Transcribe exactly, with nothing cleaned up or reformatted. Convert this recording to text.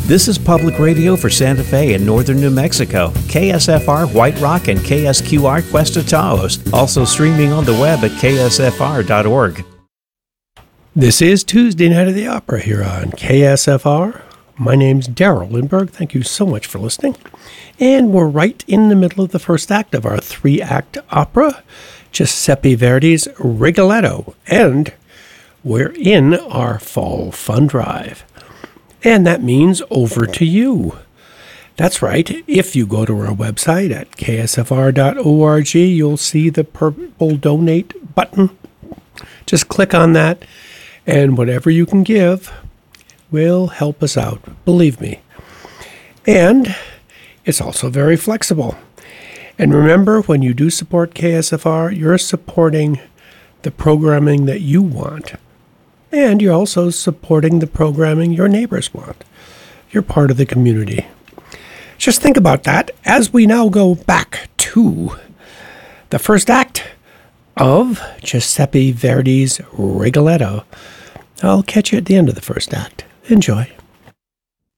This is public radio for Santa Fe and northern New Mexico, K S F R White Rock and K S Q R Cuesta Taos, also streaming on the web at K S F R dot org. This is Tuesday Night of the Opera here on K S F R. My name's Daryl Lindberg. Thank you so much for listening. And we're right in the middle of the first act of our three-act opera, Giuseppe Verdi's Rigoletto, and we're in our fall fun drive. And that means over to you. That's right. If you go to our website at K S F R dot org, you'll see the purple donate button. Just click on that, and whatever you can give will help us out, believe me. And it's also very flexible. And remember, when you do support K S F R, you're supporting the programming that you want. And you're also supporting the programming your neighbors want. You're part of the community. Just think about that as we now go back to the first act of Giuseppe Verdi's Rigoletto. I'll catch you at the end of the first act. Enjoy.